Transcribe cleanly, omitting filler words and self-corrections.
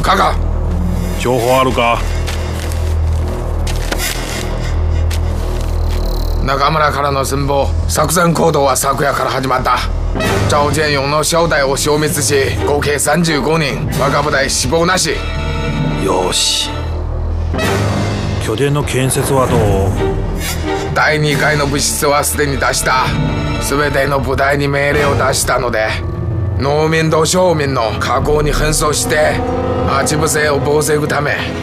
カカ、 情報あるか？ 中村からの寸法、作戦行動は昨夜から始まった。趙建勇の正体を消滅し、合計35人、若部隊死亡なし。 よし。拠点の建設はどう？ 第2回の物質はすでに出した。全ての部隊に命令を出したので、農民と庶民の加工に奔走して待ち伏せを防ぐため